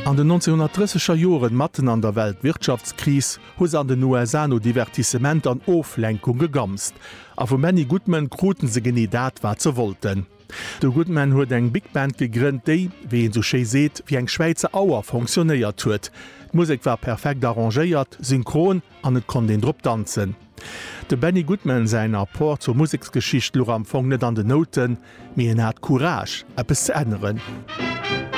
An den 1930er Joren matten an der Weltwirtschaftskris hus an den USA no Divertissement an Oflenkung gegamst, a wo Manny Goodman kruten se geni dat wat ze wollten. De Goodman huet eng Big Band gegrünnt, déi, wie en so schee seet, wie eng Schweizer Auer funktionéiert huet. Musik war perfekt arrangéiert, synchron an et kon den Drpp tanzen. De Benny Goodman sein Apport zur Musiksgeschicht lo am Fong net an de Noten, mir en hat Courage, eppes ze änneren.